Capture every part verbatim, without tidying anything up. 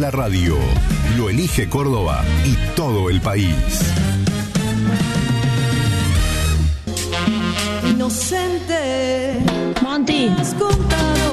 la radio. Lo elige Córdoba y todo el país. Inocente. Monty. Has contado.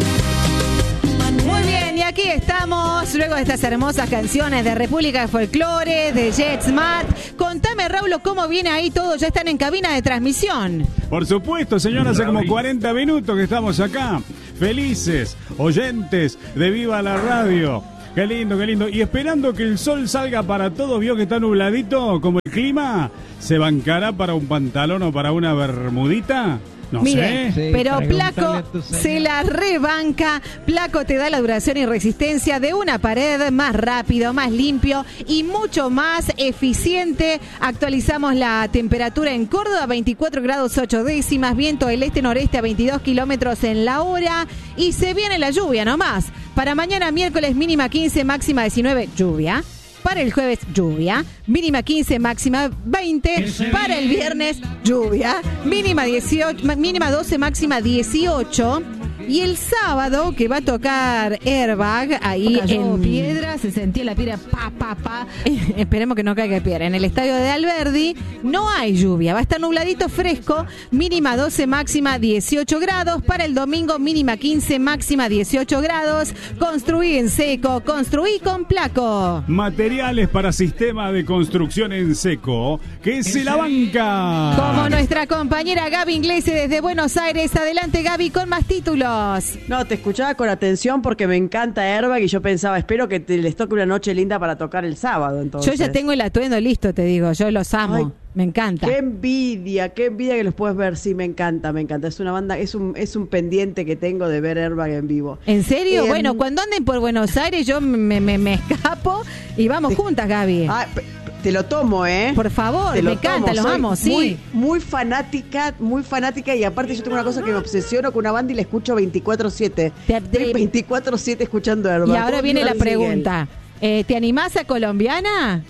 Muy bien, y aquí estamos, luego de estas hermosas canciones de República de Folclore, de JetSmart. Contame, Raúl, cómo viene ahí todo. Ya están en cabina de transmisión. Por supuesto, señora, hace como cuarenta minutos que estamos acá. Felices, oyentes de Viva la Radio. Qué lindo, qué lindo. Y esperando que el sol salga para todos, vio que está nubladito como el clima. ¿Se bancará para un pantalón o para una bermudita? No Mire, sé. sí, pero Placo se la rebanca. Placo te da la duración y resistencia de una pared más rápido, más limpio y mucho más eficiente. Actualizamos la temperatura en Córdoba, veinticuatro grados ocho décimas, viento del este-noreste a veintidós kilómetros en la hora y se viene la lluvia nomás. Para mañana miércoles mínima quince, máxima diecinueve, lluvia. Para el jueves, lluvia. Mínima quince, máxima veinte. Para el viernes, lluvia. Mínima dieciocho, mínima doce, máxima dieciocho. Y el sábado, que va a tocar Airbag, ahí Cayó en piedra, se sentía la piedra pa, pa, pa. Esperemos que no caiga piedra. En el estadio de Alberdi no hay lluvia. Va a estar nubladito fresco. Mínima doce, máxima dieciocho grados. Para el domingo, mínima quince, máxima dieciocho grados. Construí en seco. Construí con Placo. Materiales para sistema de construcción en seco. Que se la banca. Como nuestra compañera Gaby Inglese desde Buenos Aires. Adelante, Gaby, con más títulos. No, te escuchaba con atención porque me encanta Airbag y yo pensaba, espero que te, les toque una noche linda para tocar el sábado. Entonces. Yo ya tengo el atuendo listo, te digo. Yo los amo. Ay, me encanta. Qué envidia, qué envidia que los puedes ver. Sí, me encanta, me encanta. Es una banda, es un, es un pendiente que tengo de ver Airbag en vivo. ¿En serio? Eh, bueno, cuando anden por Buenos Aires yo me, me, me escapo y vamos te, juntas, Gaby. Ah, te lo tomo, ¿eh? Por favor, me encanta, los amo, sí. Muy, muy fanática, muy fanática y aparte yo tengo una cosa que me obsesiono con una banda y la escucho veinticuatro siete. Estoy veinticuatro siete escuchando Airbag. Y ahora viene la pregunta. Eh, ¿Te animás a colombiana?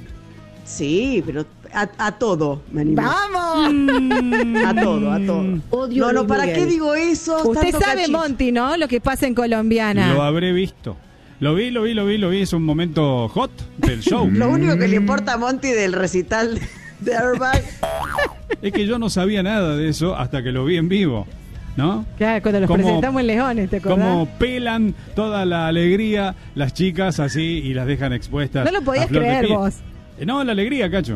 Sí, pero a, a todo me animo. ¡Vamos! A todo, a todo. Odio no, no, ¿para Miguel. qué digo eso? Usted sabe, cachito. Monty, ¿no? Lo que pasa en colombiana. Lo habré visto. Lo vi, lo vi, lo vi, lo vi. Es un momento hot del show. Lo único que le importa a Monty del recital de Airbag es que yo no sabía nada de eso hasta que lo vi en vivo, ¿no? Claro, cuando los como, presentamos en Leones, ¿te acordás? Como pelan toda la alegría las chicas así y las dejan expuestas. No lo podías creer vos. Eh, no, la alegría, Cacho.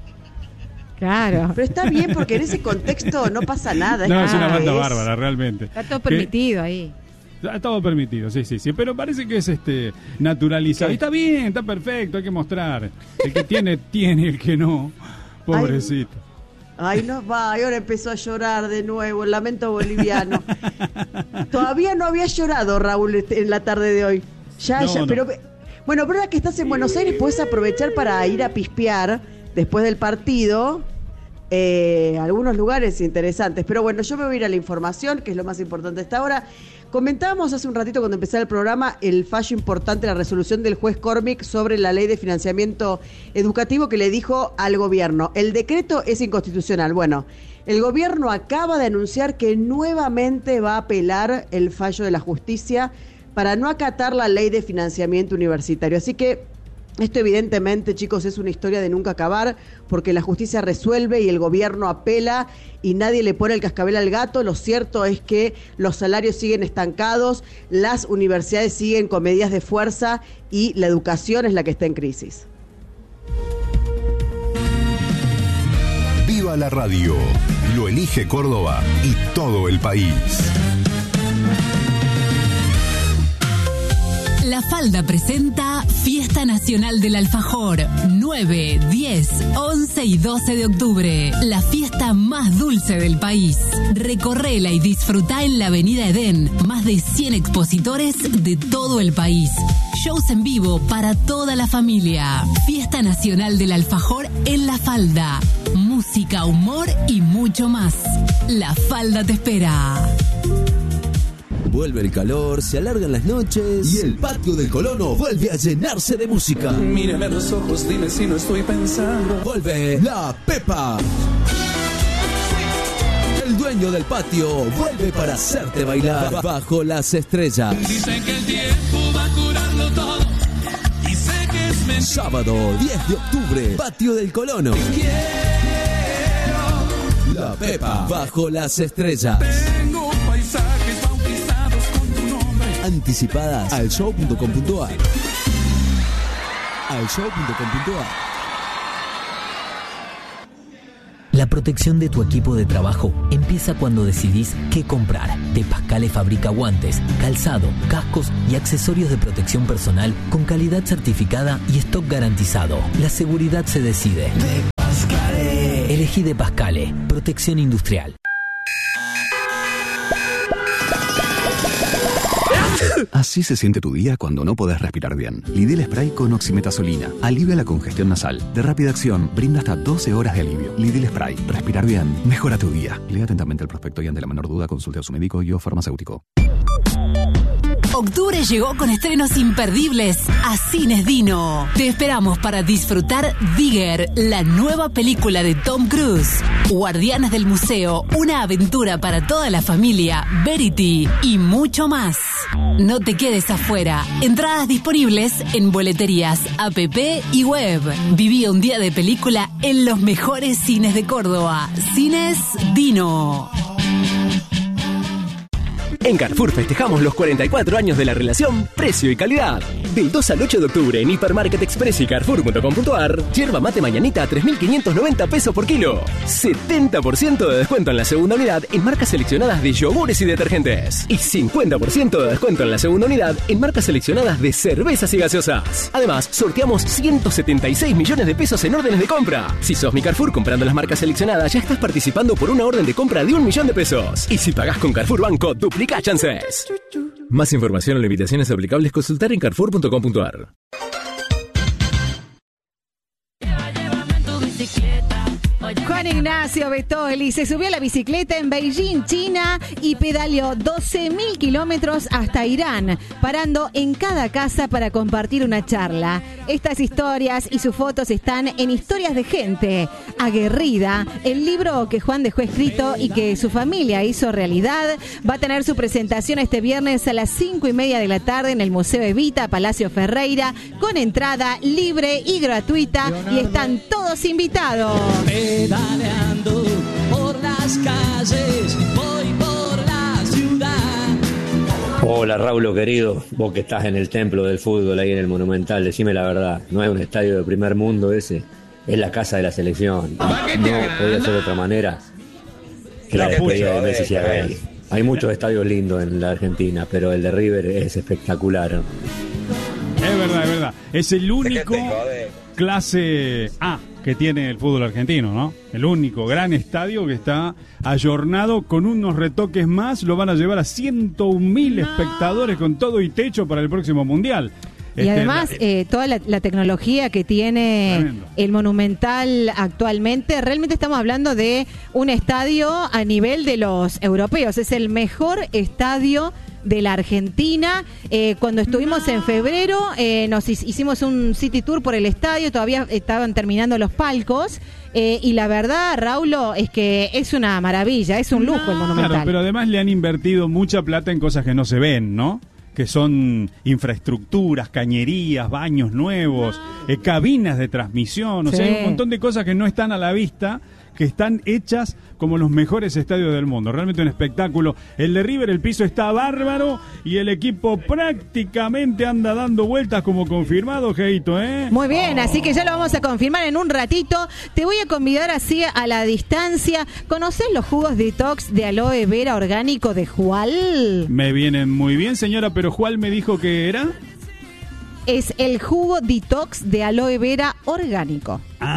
Claro. Pero está bien porque en ese contexto no pasa nada. No, es, es una banda es... bárbara, realmente. Está todo permitido ahí. Está todo permitido, sí, sí, sí. Pero parece que es este naturalizado. Y está bien, está perfecto, hay que mostrar. El que tiene, tiene, el que no. Pobrecito. Ay, ay, no va, y ahora empezó a llorar de nuevo, el lamento boliviano. Todavía no había llorado, Raúl, en la tarde de hoy. Ya, no, ya, no. pero... Bueno, pero ahora que estás en Buenos Aires, puedes aprovechar para ir a pispear después del partido. Eh, algunos lugares interesantes. Pero bueno, yo me voy a ir a la información, que es lo más importante hasta ahora. Comentábamos hace un ratito cuando empezaba el programa el fallo importante, la resolución del juez Cormick sobre la ley de financiamiento educativo que le dijo al gobierno, el decreto es inconstitucional. Bueno, el gobierno acaba de anunciar que nuevamente va a apelar el fallo de la justicia para no acatar la ley de financiamiento universitario. Así que esto evidentemente, chicos, es una historia de nunca acabar, porque la justicia resuelve y el gobierno apela y nadie le pone el cascabel al gato. Lo cierto es que los salarios siguen estancados, las universidades siguen con medidas de fuerza y la educación es la que está en crisis. Viva la radio, lo elige Córdoba y todo el país. La Falda presenta Fiesta Nacional del Alfajor, nueve, diez, once y doce de octubre. La fiesta más dulce del país. Recorrela y disfrutá en la Avenida Edén. Más de cien expositores de todo el país. Shows en vivo para toda la familia. Fiesta Nacional del Alfajor en La Falda. Música, humor y mucho más. La Falda te espera. Vuelve el calor, se alargan las noches y el patio del Colono vuelve a llenarse de música. Mírame a los ojos, dime si no estoy pensando. Vuelve La Pepa. El dueño del patio vuelve para hacerte bailar bajo las estrellas. Dicen que el tiempo va curando todo, Sábado diez de octubre, Patio del Colono. La Pepa, bajo las estrellas. Tengo paisajes bautizados con tu nombre. Anticipadas al show punto com punto a r. al show punto com punto a r. La protección de tu equipo de trabajo empieza cuando decidís qué comprar. De Pascale fabrica guantes, calzado, cascos y accesorios de protección personal con calidad certificada y stock garantizado. La seguridad se decide. De Pascale. Elegí De Pascale. Protección industrial. Así se siente tu día cuando no podés respirar bien. Lidl Spray con oximetazolina. Alivia la congestión nasal. De rápida acción, brinda hasta doce horas de alivio. Lidl Spray. Respirar bien. Mejora tu día. Lea atentamente el prospecto y ante la menor duda consulte a su médico y o farmacéutico. Octubre llegó con estrenos imperdibles a Cines Dino. Te esperamos para disfrutar Digger, la nueva película de Tom Cruise. Guardianes del Museo, una aventura para toda la familia, Verity y mucho más. No te quedes afuera. Entradas disponibles en boleterías, app y web. Viví un día de película en los mejores cines de Córdoba. Cines Dino. En Carrefour festejamos los cuarenta y cuatro años de la relación precio y calidad. Del dos al ocho de octubre en Hipermarket Express y Carrefour punto com punto a r, yerba mate mañanita a tres mil quinientos noventa pesos por kilo. setenta por ciento de descuento en la segunda unidad en marcas seleccionadas de yogures y detergentes. Y cincuenta por ciento de descuento en la segunda unidad en marcas seleccionadas de cervezas y gaseosas. Además, sorteamos ciento setenta y seis millones de pesos en órdenes de compra. Si sos mi Carrefour comprando las marcas seleccionadas, ya estás participando por una orden de compra de un millón de pesos. Y si pagás con Carrefour Banco, duplica chances. Más información o limitaciones aplicables consultar en carrefour punto com punto a r. Juan Ignacio Betoli se subió a la bicicleta en Beijing, China, y pedaleó doce mil kilómetros hasta Irán, parando en cada casa para compartir una charla. Estas historias y sus fotos están en Historias de Gente Aguerrida, el libro que Juan dejó escrito y que su familia hizo realidad. Va a tener su presentación este viernes a las cinco y media de la tarde en el Museo Evita, Palacio Ferreira, con entrada libre y gratuita, y están todos invitados. Pedaleando por las calles, voy por la ciudad. Hola Raulo querido, vos que estás en el templo del fútbol ahí en el Monumental, decime la verdad, no es un estadio de primer mundo ese, es la casa de la selección. No podía ser de otra manera que la despedida de Messi se haga ahí. Hay muchos estadios lindos en la Argentina, pero el de River es espectacular. Es verdad, es verdad. Es el único clase A que tiene el fútbol argentino, ¿no? El único gran estadio que está ayornado con unos retoques más. Lo van a llevar a ciento un mil espectadores con todo y techo para el próximo Mundial. Y este, además, la, eh, toda la, la tecnología que tiene tremendo. El Monumental actualmente, realmente estamos hablando de un estadio a nivel de los europeos. Es el mejor estadio de la Argentina. Eh, cuando estuvimos en febrero, eh, nos hicimos un city tour por el estadio, todavía estaban terminando los palcos. Eh, y la verdad, Raulo, es que es una maravilla, es un lujo el Monumental. Claro, pero además le han invertido mucha plata en cosas que no se ven, ¿no? Que son infraestructuras, cañerías, baños nuevos, eh, cabinas de transmisión, o sí. sea, hay un montón de cosas que no están a la vista, que están hechas como los mejores estadios del mundo. Realmente un espectáculo. El de River, el piso está bárbaro y el equipo prácticamente anda dando vueltas como confirmado, Geito, ¿eh? Muy bien, oh. así que ya lo vamos a confirmar en un ratito. Te voy a convidar así a la distancia. ¿Conocés los jugos detox de aloe vera orgánico de Jual? Me vienen muy bien, señora, pero Jual me dijo que era... Es el jugo detox de aloe vera orgánico.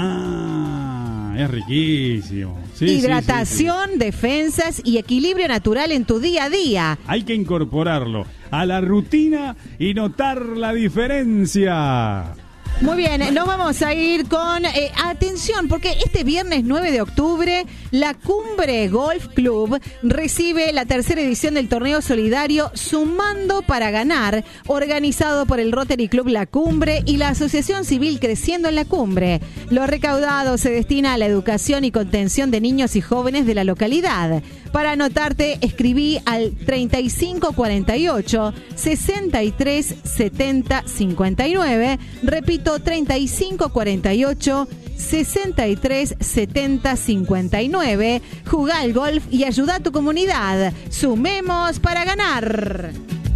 Ah, es riquísimo. Sí, Hidratación, sí, sí, sí. defensas y equilibrio natural en tu día a día. Hay que incorporarlo a la rutina y notar la diferencia. Muy bien, nos vamos a ir con eh, atención, porque este viernes nueve de octubre la Cumbre Golf Club recibe la tercera edición del torneo solidario Sumando para Ganar, organizado por el Rotary Club La Cumbre y la Asociación Civil Creciendo en la Cumbre. Lo recaudado se destina a la educación y contención de niños y jóvenes de la localidad. Para anotarte, escribí al treinta y cinco cuarenta y ocho, sesenta y tres setenta cincuenta y nueve. Repito, treinta y cinco cuarenta y ocho, sesenta y tres setenta cincuenta y nueve. Jugá al golf y ayuda a tu comunidad. Sumemos para ganar.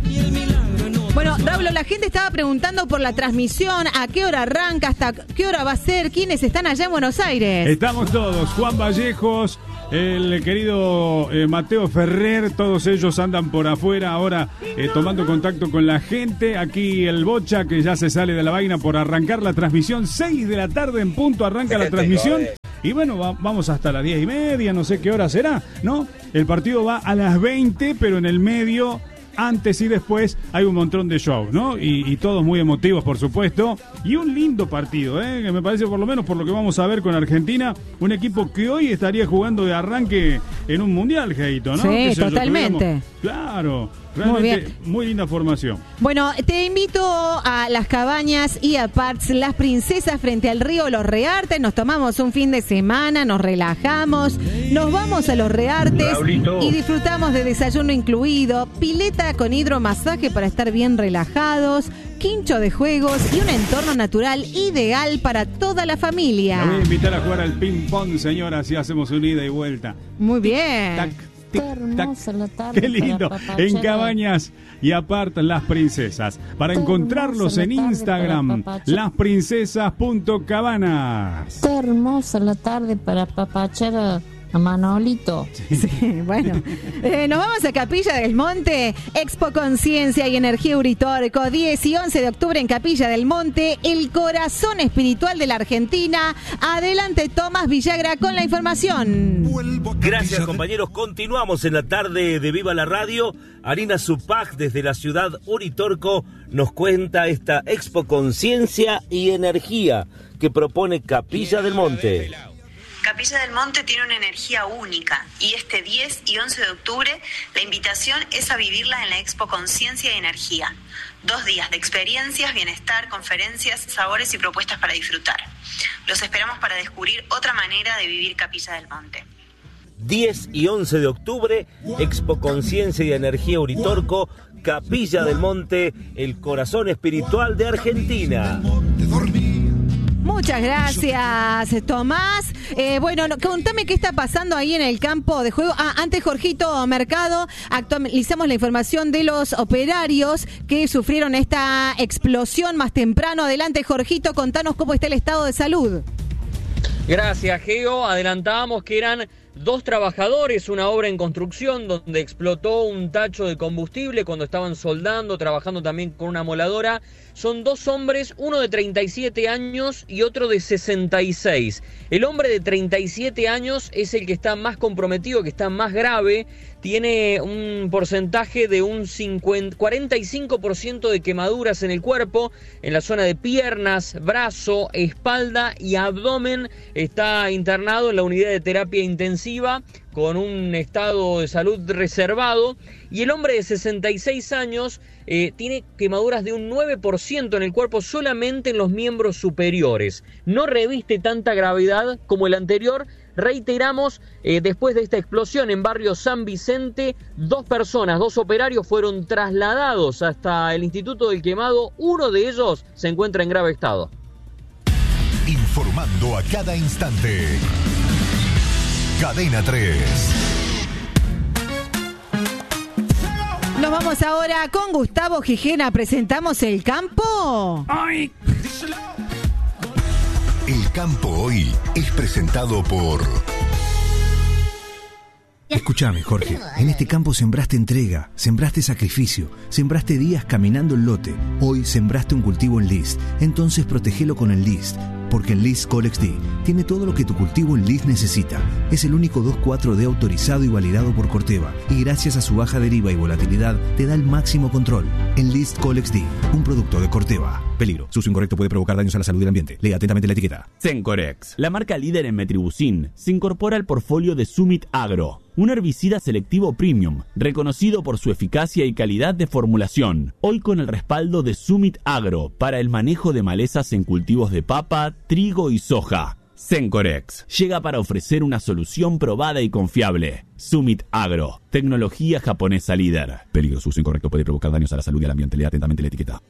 Bueno, Raúl, la gente estaba preguntando por la transmisión, a qué hora arranca, hasta qué hora va a ser, quiénes están allá en Buenos Aires. Estamos todos, Juan Vallejos, el querido eh, Mateo Ferrer, todos ellos andan por afuera ahora eh, tomando contacto con la gente. Aquí el Bocha, que ya se sale de la vaina por arrancar la transmisión, seis de la tarde en punto arranca la transmisión. Y bueno, va, vamos hasta las diez y media, no sé qué hora será, ¿no? El partido va a las veinte, pero en el medio, antes y después, hay un montón de shows, ¿no? Y, y todos muy emotivos, por supuesto. Y un lindo partido, ¿eh? Que me parece, por lo menos por lo que vamos a ver con Argentina, un equipo que hoy estaría jugando de arranque en un mundial, Geito, ¿no? Sí, totalmente. Claro. Realmente muy, muy linda formación. Bueno, te invito a Las Cabañas y a Parts Las Princesas frente al río Los Reartes. Nos tomamos un fin de semana, nos relajamos, nos vamos a Los Reartes Raulito. Y disfrutamos de desayuno incluido, pileta con hidromasaje para estar bien relajados, quincho de juegos y un entorno natural ideal para toda la familia. La voy a invitar a jugar al ping-pong, señora, si hacemos un ida y vuelta. Muy bien. Tac. Qué hermosa la tarde. Qué lindo. En Cabañas y aparte Las Princesas. Para Qué encontrarlos en Instagram, lasprincesas punto cabanas. Qué hermosa la tarde para papachar a, a Manolito. Sí, sí, bueno. Eh, nos vamos a Capilla del Monte. Expo Conciencia y Energía Uritorco. diez y once de octubre en Capilla del Monte. El corazón espiritual de la Argentina. Adelante, Tomás Villagra con la información. Gracias, compañeros. Continuamos en la tarde de Viva la Radio. Arina Zupac, desde la ciudad Uritorco, nos cuenta esta Expo Conciencia y Energía que propone Capilla del Monte. Capilla del Monte tiene una energía única y este diez y once de octubre la invitación es a vivirla en la Expo Conciencia y Energía. Dos días de experiencias, bienestar, conferencias, sabores y propuestas para disfrutar. Los esperamos para descubrir otra manera de vivir Capilla del Monte. diez y once de octubre, Expo Conciencia y Energía Uritorco, Capilla del Monte, el corazón espiritual de Argentina. Muchas gracias, Tomás. Eh, bueno, no, contame qué está pasando ahí en el campo de juego. Ah, antes, Jorgito Mercado, actualizamos la información de los operarios que sufrieron esta explosión más temprano. Adelante, Jorgito, contanos cómo está el estado de salud. Gracias, Geo. Adelantábamos que eran dos trabajadores, una obra en construcción donde explotó un tacho de combustible cuando estaban soldando, trabajando también con una moladora. Son dos hombres, uno de treinta y siete años y otro de sesenta y seis. El hombre de treinta y siete años es el que está más comprometido, que está más grave. Tiene un porcentaje de un cincuenta, cuarenta y cinco por ciento de quemaduras en el cuerpo, en la zona de piernas, brazo, espalda y abdomen. Está internado en la unidad de terapia intensiva con un estado de salud reservado. Y el hombre de sesenta y seis años eh, tiene quemaduras de un nueve por ciento en el cuerpo, solamente en los miembros superiores. No reviste tanta gravedad como el anterior. Reiteramos, eh, después de esta explosión en barrio San Vicente, dos personas, dos operarios fueron trasladados hasta el Instituto del Quemado. Uno de ellos se encuentra en grave estado. Informando a cada instante. Cadena tres. Nos vamos ahora con Gustavo Gijena. ¿Presentamos el campo? ¡Ay! El campo hoy es presentado por... Escúchame, Jorge. En este campo sembraste entrega, sembraste sacrificio, sembraste días caminando el lote. Hoy sembraste un cultivo en List. Entonces protegelo con el List. Porque el List Colex D tiene todo lo que tu cultivo en List necesita. Es el único dos cuatro D autorizado y validado por Corteva. Y gracias a su baja deriva y volatilidad, te da el máximo control. En List Colex D, un producto de Corteva. Peligro. Su uso incorrecto puede provocar daños a la salud y al ambiente. Lea atentamente la etiqueta. Cencorex, la marca líder en metribuzin, se incorpora al portfolio de Summit Agro. Un herbicida selectivo premium, reconocido por su eficacia y calidad de formulación. Hoy con el respaldo de Summit Agro para el manejo de malezas en cultivos de papa, trigo y soja. Sencorex llega para ofrecer una solución probada y confiable. Summit Agro, tecnología japonesa líder. Peligro, su uso incorrecto puede provocar daños a la salud y al ambiente. Lea atentamente la etiqueta.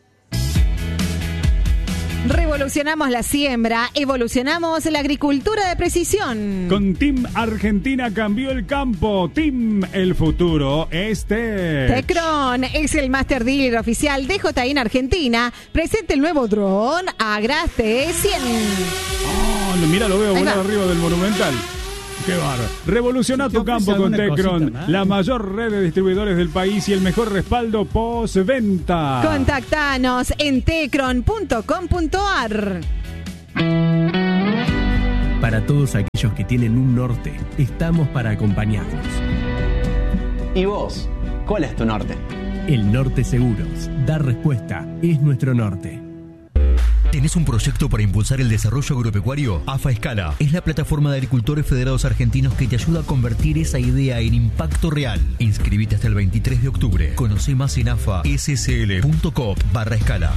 Revolucionamos la siembra, evolucionamos la agricultura de precisión. Con Team Argentina cambió el campo. Team El futuro es Tech. Tecron es el master dealer oficial de J I en Argentina. Presente el nuevo dron Agra T cien. Oh, mira, lo veo volar arriba del Monumental. Qué bárbaro. Revoluciona tu campo con Tecron, la mayor red de distribuidores del país y el mejor respaldo postventa. Contactanos en tecron punto com punto ar. Para todos aquellos que tienen un norte, estamos para acompañarlos. ¿Y vos? ¿Cuál es tu norte? El Norte Seguros. Dar respuesta es nuestro norte. ¿Tenés un proyecto para impulsar el desarrollo agropecuario? AFA Escala es la plataforma de agricultores federados argentinos que te ayuda a convertir esa idea en impacto real. Inscribite hasta el veintitrés de octubre. Conoce más en afa s s l punto com barra escala.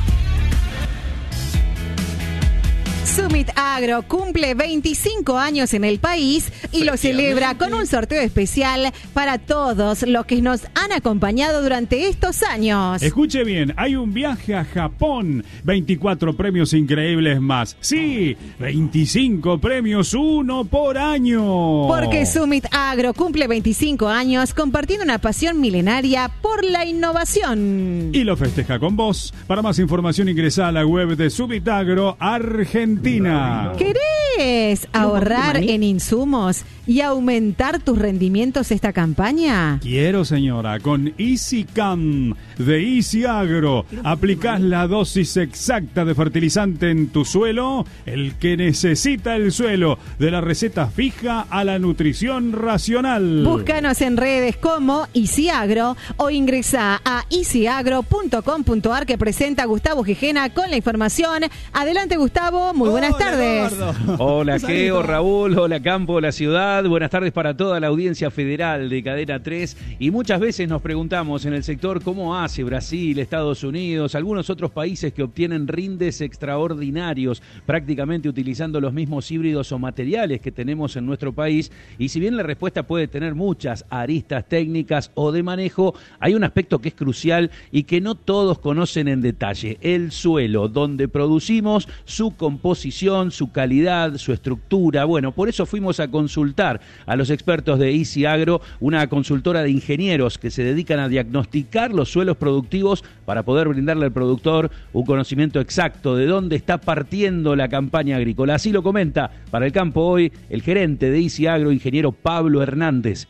Summit Agro cumple veinticinco años en el país y lo celebra con un sorteo especial para todos los que nos han acompañado durante estos años. Escuche bien, hay un viaje a Japón, veinticuatro premios increíbles más. Sí, veinticinco premios, uno por año. Porque Summit Agro cumple veinticinco años compartiendo una pasión milenaria por la innovación. Y lo festeja con vos. Para más información ingresa a la web de Summit Agro Argentina. ¿Querés ahorrar en insumos y aumentar tus rendimientos esta campaña? Quiero, señora. Con EasyCam de Easy Agro aplicás la dosis exacta de fertilizante en tu suelo, el que necesita el suelo, de la receta fija a la nutrición racional. Búscanos en redes como Easy Agro o ingresa a easy agro punto com punto ar que presenta Gustavo Gijena con la información. Adelante, Gustavo. Muy buenas Hola, tardes. Eduardo. Hola, Geo, Raúl, hola, Campo, la ciudad. Buenas tardes para toda la audiencia federal de Cadena tres. Y muchas veces nos preguntamos en el sector cómo hace Brasil, Estados Unidos, algunos otros países que obtienen rindes extraordinarios, prácticamente utilizando los mismos híbridos o materiales que tenemos en nuestro país. Y si bien la respuesta puede tener muchas aristas técnicas o de manejo, hay un aspecto que es crucial y que no todos conocen en detalle: el suelo, donde producimos, su composición, su calidad, su estructura. Bueno, por eso fuimos a consultar a los expertos de Easy Agro, una consultora de ingenieros que se dedican a diagnosticar los suelos productivos para poder brindarle al productor un conocimiento exacto de dónde está partiendo la campaña agrícola. Así lo comenta para el Campo Hoy el gerente de Easy Agro, ingeniero Pablo Hernández.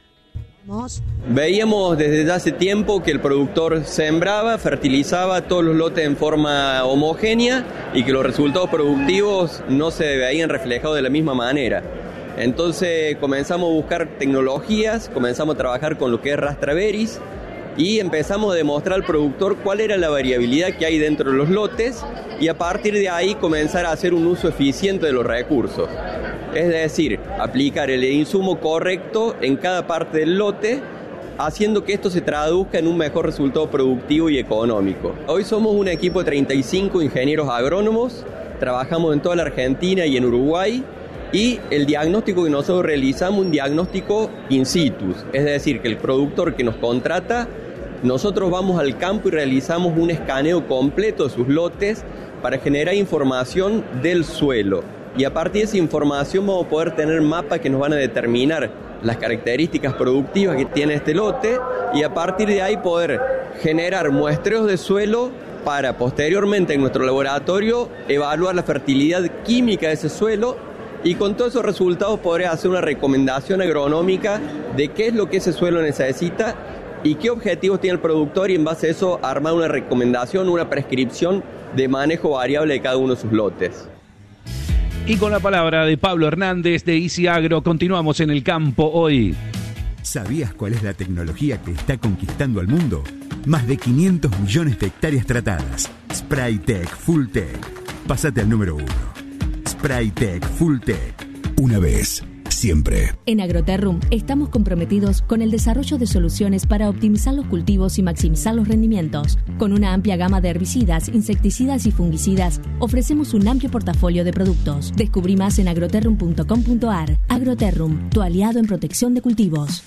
Veíamos desde hace tiempo que el productor sembraba, fertilizaba todos los lotes en forma homogénea y que los resultados productivos no se veían reflejados de la misma manera. Entonces comenzamos a buscar tecnologías, comenzamos a trabajar con lo que es Rastraveris y empezamos a demostrar al productor cuál era la variabilidad que hay dentro de los lotes y a partir de ahí comenzar a hacer un uso eficiente de los recursos. Es decir, aplicar el insumo correcto en cada parte del lote, haciendo que esto se traduzca en un mejor resultado productivo y económico. Hoy somos un equipo de treinta y cinco ingenieros agrónomos, trabajamos en toda la Argentina y en Uruguay, y el diagnóstico que nosotros realizamos es un diagnóstico in situ, es decir, que el productor que nos contrata, nosotros vamos al campo y realizamos un escaneo completo de sus lotes para generar información del suelo. Y a partir de esa información vamos a poder tener mapas que nos van a determinar las características productivas que tiene este lote y a partir de ahí poder generar muestreos de suelo para posteriormente en nuestro laboratorio evaluar la fertilidad química de ese suelo y con todos esos resultados poder hacer una recomendación agronómica de qué es lo que ese suelo necesita y qué objetivos tiene el productor y en base a eso armar una recomendación, una prescripción de manejo variable de cada uno de sus lotes. Y con la palabra de Pablo Hernández de Easy Agro, continuamos en el Campo Hoy. ¿Sabías cuál es la tecnología que está conquistando al mundo? Más de quinientos millones de hectáreas tratadas. Spraytec Fulltech. Pásate al número uno. Spraytec Fulltech. Una vez, siempre. En Agroterrum estamos comprometidos con el desarrollo de soluciones para optimizar los cultivos y maximizar los rendimientos. Con una amplia gama de herbicidas, insecticidas y fungicidas, ofrecemos un amplio portafolio de productos. Descubrí más en agroterrum punto com punto a r. Agroterrum, tu aliado en protección de cultivos.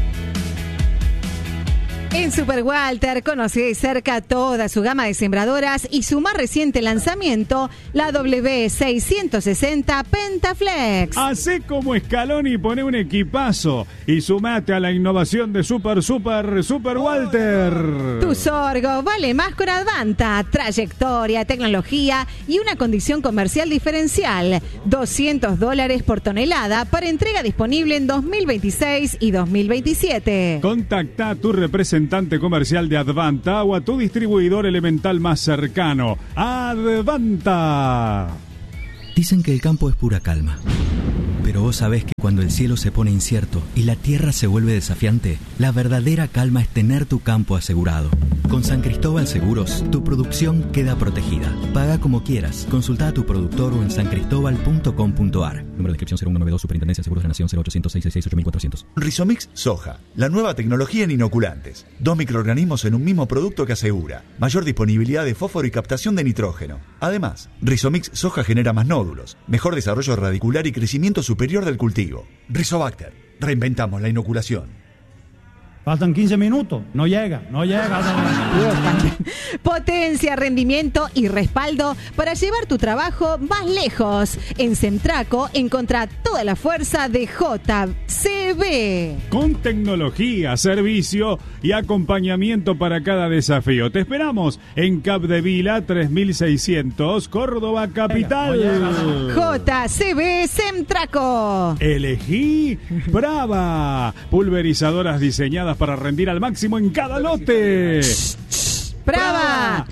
En Super Walter conocí de cerca toda su gama de sembradoras y su más reciente lanzamiento, la W seiscientos sesenta Pentaflex. Hacé como Scaloni y poné un equipazo y sumate a la innovación de Super Super Super Walter. Tu sorgo vale más con Advanta, trayectoria, tecnología y una condición comercial diferencial. doscientos dólares por tonelada para entrega disponible en dos mil veintiséis y dos mil veintisiete. Contacta a tu representante comercial de Advanta o a tu distribuidor elemental más cercano. Advanta. Dicen que el campo es pura calma. Pero vos sabés que cuando el cielo se pone incierto y la tierra se vuelve desafiante, la verdadera calma es tener tu campo asegurado. Con San Cristóbal Seguros, tu producción queda protegida. Paga como quieras. Consulta a tu productor o en san cristóbal punto com punto a r. Número de inscripción cero uno noventa y dos, Superintendencia de Seguros de la Nación cero ochocientos, seiscientos sesenta y seis, ocho mil cuatrocientos. Rizomix Soja, la nueva tecnología en inoculantes. Dos microorganismos en un mismo producto que asegura mayor disponibilidad de fósforo y captación de nitrógeno. Además, Rizomix Soja genera más nódulos, mejor desarrollo radicular y crecimiento superior del cultivo. Rizobacter, reinventamos la inoculación. Faltan quince minutos. No llega, no llega. Potencia, rendimiento y respaldo para llevar tu trabajo más lejos. En Semtraco encontrá toda la fuerza de J C B. Con tecnología, servicio y acompañamiento para cada desafío. Te esperamos en Capdevila tres mil seiscientos, Córdoba Capital. J C B Semtraco. Elegí Brava. Pulverizadoras diseñadas para rendir al máximo en cada lote. Brava.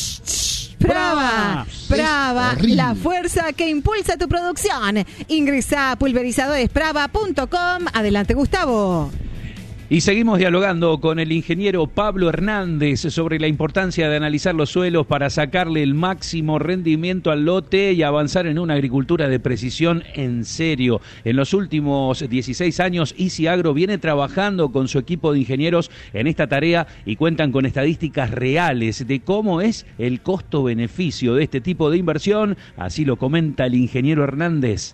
Brava. Brava, la fuerza que impulsa tu producción. Ingresa a pulverizadores brava punto com. Adelante, Gustavo. Y seguimos dialogando con el ingeniero Pablo Hernández sobre la importancia de analizar los suelos para sacarle el máximo rendimiento al lote y avanzar en una agricultura de precisión en serio. En los últimos dieciséis años, Easy Agro viene trabajando con su equipo de ingenieros en esta tarea y cuentan con estadísticas reales de cómo es el costo-beneficio de este tipo de inversión. Así lo comenta el ingeniero Hernández.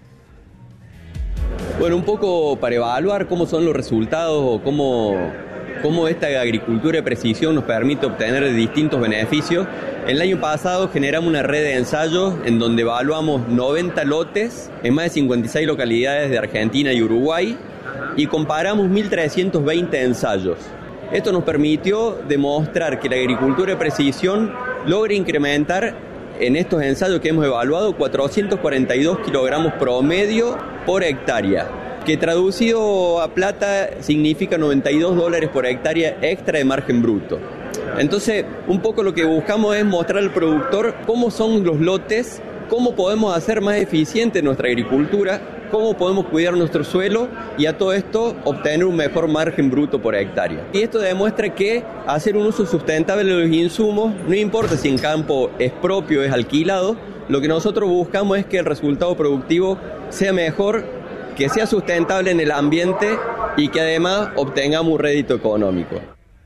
Bueno, un poco para evaluar cómo son los resultados o cómo, cómo esta agricultura de precisión nos permite obtener distintos beneficios. El año pasado generamos una red de ensayos en donde evaluamos noventa lotes en más de cincuenta y seis localidades de Argentina y Uruguay y comparamos mil trescientos veinte ensayos. Esto nos permitió demostrar que la agricultura de precisión logra incrementar en estos ensayos que hemos evaluado cuatrocientos cuarenta y dos kilogramos promedio por hectárea, que traducido a plata significa noventa y dos dólares por hectárea extra de margen bruto. Entonces, un poco lo que buscamos es mostrar al productor cómo son los lotes, cómo podemos hacer más eficiente nuestra agricultura, cómo podemos cuidar nuestro suelo y a todo esto obtener un mejor margen bruto por hectárea. Y esto demuestra que hacer un uso sustentable de los insumos, no importa si en campo es propio o es alquilado, lo que nosotros buscamos es que el resultado productivo sea mejor, que sea sustentable en el ambiente y que además obtengamos un rédito económico.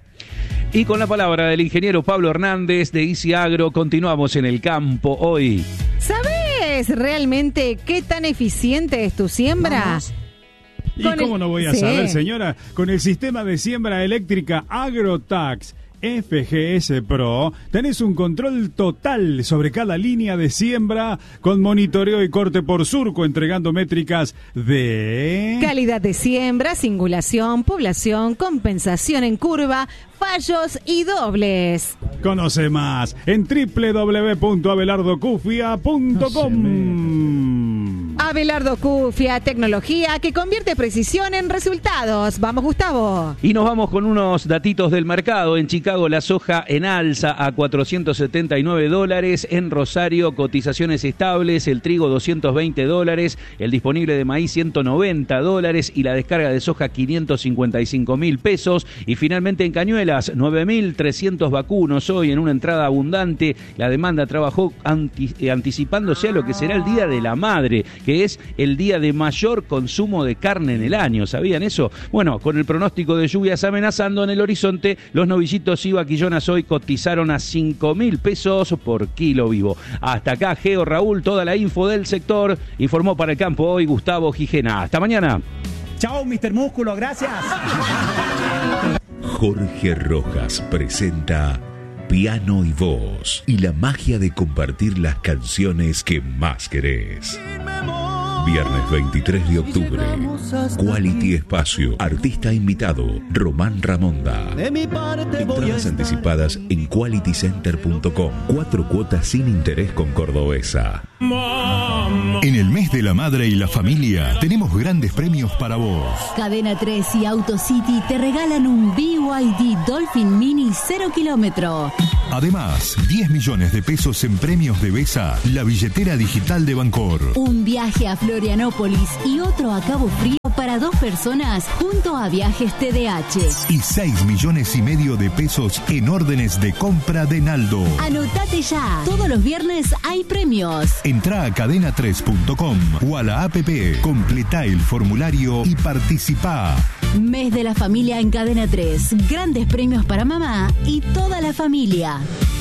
Y con la palabra del ingeniero Pablo Hernández de Easy Agro, continuamos en el campo hoy. ¿Sabes realmente qué tan eficiente es tu siembra? Vamos. ¿Y cómo el... no voy a sí. saber, señora? Con el sistema de siembra eléctrica AgroTax F G S Pro, tenés un control total sobre cada línea de siembra con monitoreo y corte por surco, entregando métricas de... calidad de siembra, singulación, población, compensación en curva, fallos y dobles. Conoce más en doble u doble u doble u punto abelardo cufia punto com. Abelardo Cufia, tecnología que convierte precisión en resultados. Vamos, Gustavo. Y nos vamos con unos datitos del mercado. En Chicago la soja en alza a cuatrocientos setenta y nueve dólares. En Rosario cotizaciones estables. El trigo doscientos veinte dólares. El disponible de maíz ciento noventa dólares. Y la descarga de soja quinientos cincuenta y cinco mil pesos. Y finalmente en Cañuelas nueve mil trescientos vacunos hoy en una entrada abundante. La demanda trabajó anti- anticipándose a lo que será el Día de la Madre, que que es el día de mayor consumo de carne en el año. ¿Sabían eso? Bueno, con el pronóstico de lluvias amenazando en el horizonte, los novillitos y vaquillonas hoy cotizaron a cinco mil pesos por kilo vivo. Hasta acá, Geo, Raúl, toda la info del sector. Informó para el campo hoy Gustavo Gijena. Hasta mañana. Chao, mister Músculo, gracias. Jorge Rojas presenta Piano y Voz y la magia de compartir las canciones que más querés. Viernes veintitrés de octubre, Quality Espacio, artista invitado, Román Ramonda. Entradas anticipadas en quality center punto com. Cuatro cuotas sin interés con Cordobesa. En el mes de la madre y la familia tenemos grandes premios para vos. Cadena tres y AutoCity te regalan un B Y D Dolphin Mini cero kilómetro. Además, diez millones de pesos en premios de Besa, la billetera digital de Bancor. Un viaje a Florianópolis y otro a Cabo Frío para dos personas junto a Viajes T D H. Y seis millones y medio de pesos en órdenes de compra de Naldo. Anotate ya. Todos los viernes hay premios. Entrá a cadena tres punto com o a la app, completá el formulario y participá. Mes de la familia en Cadena tres. Grandes premios para mamá y toda la familia.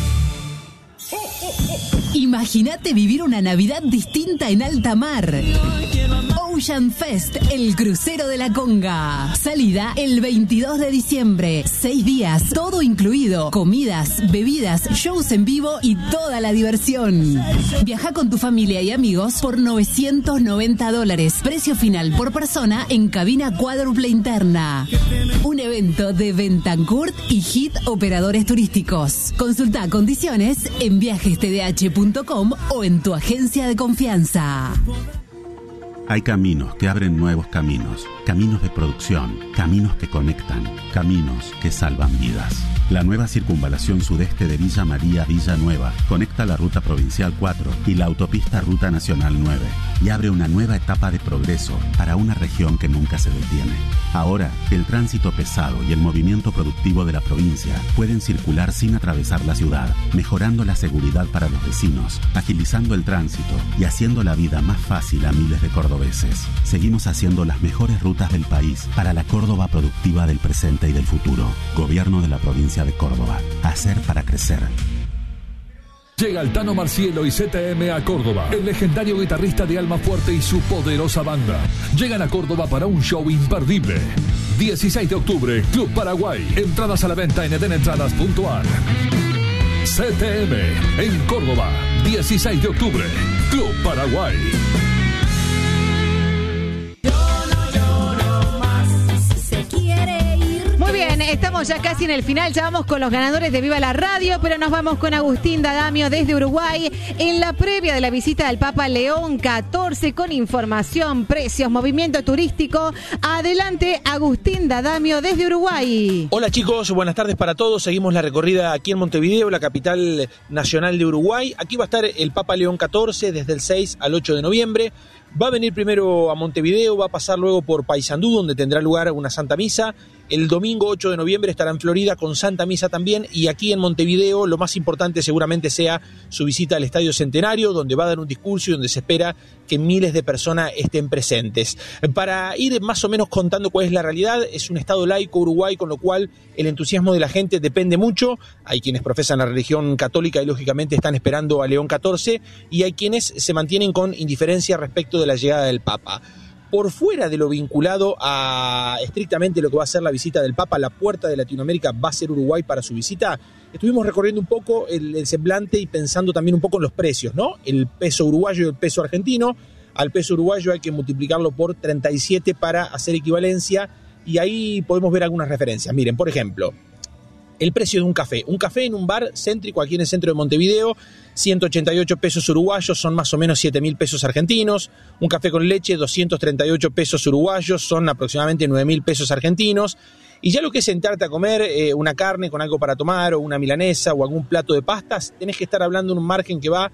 Imagínate vivir una Navidad distinta en alta mar. Ocean Fest, el crucero de la Conga. Salida el veintidós de diciembre. Seis días, todo incluido. Comidas, bebidas, shows en vivo y toda la diversión. Viaja con tu familia y amigos por novecientos noventa dólares. Precio final por persona en cabina cuádruple interna. Un evento de Bentancurt y Hit Operadores Turísticos. Consulta condiciones en viajes t d h punto com o en tu agencia de confianza. Hay caminos que abren nuevos caminos, caminos de producción, caminos que conectan, caminos que salvan vidas. La nueva circunvalación sudeste de Villa María Villanueva conecta la ruta provincial cuatro y la autopista Ruta Nacional nueve y abre una nueva etapa de progreso para una región que nunca se detiene. Ahora, el tránsito pesado y el movimiento productivo de la provincia pueden circular sin atravesar la ciudad, mejorando la seguridad para los vecinos, agilizando el tránsito y haciendo la vida más fácil a miles de cordobeses. Seguimos haciendo las mejores rutas del país para la Córdoba productiva del presente y del futuro. Gobierno de la provincia de Córdoba. Hacer para crecer. Llega el Tano Marcielo y Z M a Córdoba. El legendario guitarrista de Almafuerte y su poderosa banda llegan a Córdoba para un show imperdible. dieciséis de octubre, Club Paraguay. Entradas a la venta en edenentradas punto a r. Z M en Córdoba. dieciséis de octubre, Club Paraguay. Estamos ya casi en el final, ya vamos con los ganadores de Viva la Radio, pero nos vamos con Agustín Dadamio desde Uruguay en la previa de la visita del Papa León catorce con información, precios, movimiento turístico. Adelante, Agustín Dadamio desde Uruguay. Hola chicos, buenas tardes para todos. Seguimos la recorrida aquí en Montevideo, la capital nacional de Uruguay. Aquí va a estar el Papa León catorce desde el seis al ocho de noviembre. Va a venir primero a Montevideo, va a pasar luego por Paysandú, donde tendrá lugar una Santa Misa. El domingo ocho de noviembre estará en Florida con Santa Misa también, y aquí en Montevideo lo más importante seguramente sea su visita al Estadio Centenario, donde va a dar un discurso y donde se espera que miles de personas estén presentes. Para ir más o menos contando cuál es la realidad, es un estado laico Uruguay, con lo cual el entusiasmo de la gente depende mucho. Hay quienes profesan la religión católica y lógicamente están esperando a León catorce, y hay quienes se mantienen con indiferencia respecto de la llegada del Papa. Por fuera de lo vinculado a estrictamente lo que va a ser la visita del Papa, la puerta de Latinoamérica va a ser Uruguay para su visita. Estuvimos recorriendo un poco el, el semblante y pensando también un poco en los precios, ¿no? El peso uruguayo y el peso argentino. Al peso uruguayo hay que multiplicarlo por treinta y siete para hacer equivalencia, y ahí podemos ver algunas referencias. Miren, por ejemplo, el precio de un café. Un café en un bar céntrico aquí en el centro de Montevideo, ciento ochenta y ocho pesos uruguayos, son más o menos siete mil pesos argentinos. Un café con leche, doscientos treinta y ocho pesos uruguayos, son aproximadamente nueve mil pesos argentinos. Y ya lo que es sentarte a comer eh, una carne con algo para tomar, o una milanesa, o algún plato de pastas, tenés que estar hablando de un margen que va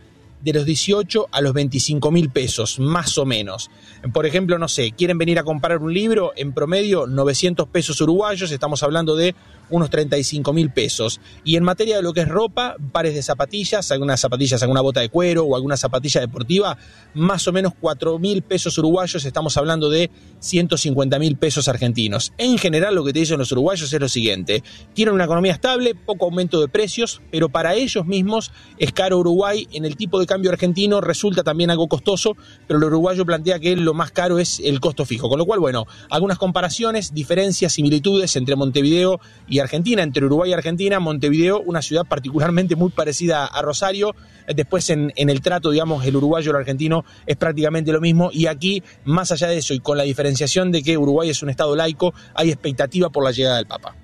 de los dieciocho a los veinticinco mil pesos, más o menos. Por ejemplo, no sé, quieren venir a comprar un libro, en promedio novecientos pesos uruguayos, estamos hablando de unos treinta y cinco mil pesos. Y en materia de lo que es ropa, pares de zapatillas, algunas zapatillas, alguna bota de cuero o alguna zapatilla deportiva, más o menos cuatro mil pesos uruguayos, estamos hablando de ciento cincuenta mil pesos argentinos. En general, lo que te dicen los uruguayos es lo siguiente: tienen una economía estable, poco aumento de precios, pero para ellos mismos es caro Uruguay. En el tipo de cambio argentino resulta también algo costoso, pero el uruguayo plantea que lo más caro es el costo fijo. Con lo cual, bueno, algunas comparaciones, diferencias, similitudes entre Montevideo y Argentina, entre Uruguay y Argentina. Montevideo, una ciudad particularmente muy parecida a Rosario. Después en, en el trato, digamos, el uruguayo y el argentino es prácticamente lo mismo. Y aquí, más allá de eso, y con la diferenciación de que Uruguay es un estado laico, hay expectativa por la llegada del Papa.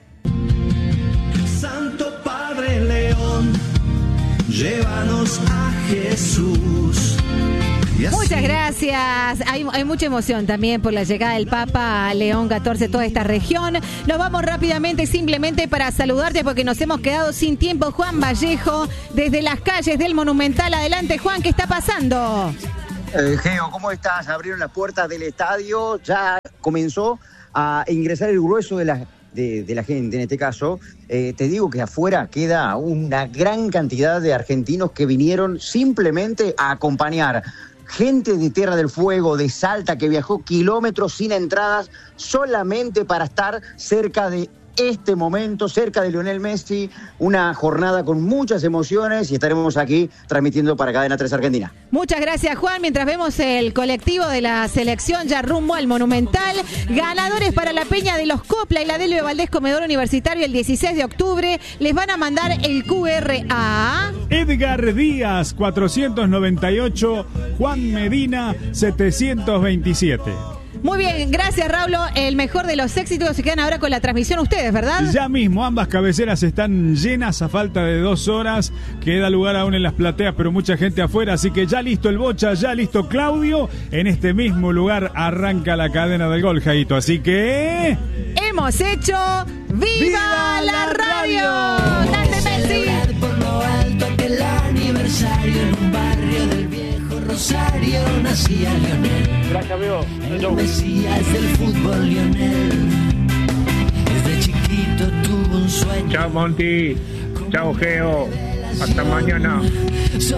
Santo Padre León, llévanos a Jesús. Muchas gracias. Hay, hay mucha emoción también por la llegada del Papa a León catorce, toda esta región. Nos vamos rápidamente, simplemente para saludarte porque nos hemos quedado sin tiempo. Juan Vallejo, desde las calles del Monumental. Adelante, Juan, ¿qué está pasando? Eh, Geo, ¿cómo estás? Abrieron las puertas del estadio, ya comenzó a ingresar el grueso de la, de, de la gente, en este caso. Eh, te digo que afuera queda una gran cantidad de argentinos que vinieron simplemente a acompañar. Gente de Tierra del Fuego, de Salta, que viajó kilómetros sin entradas solamente para estar cerca de este momento, cerca de Lionel Messi. Una jornada con muchas emociones y estaremos aquí transmitiendo para Cadena tres Argentina. Muchas gracias, Juan. Mientras vemos el colectivo de la selección ya rumbo al Monumental, ganadores para la Peña de los Copla y la Delio Valdés Comedor Universitario el dieciséis de octubre, les van a mandar el Q R a... Edgar Díaz, cuatrocientos noventa y ocho, Juan Medina, setecientos veintisiete. Muy bien, gracias, Raulo. El mejor de los éxitos. Se quedan ahora con la transmisión ustedes, ¿verdad? Ya mismo, ambas cabeceras están llenas a falta de dos horas. Queda lugar aún en las plateas, pero mucha gente afuera. Así que ya listo el Bocha, ya listo Claudio. En este mismo lugar arranca la cadena del gol, Jaito. Así que... hemos hecho ¡Viva, ¡Viva la, la Radio! radio! ¡Grande Messi! Por lo alto aquel aniversario en un barrio del viejo Rosario nacía Lionel. Gracias, amigo. El Mesías del fútbol, Lionel. Desde chiquito tuvo un sueño. Chao, Monty. Chao, Geo. Hasta mañana.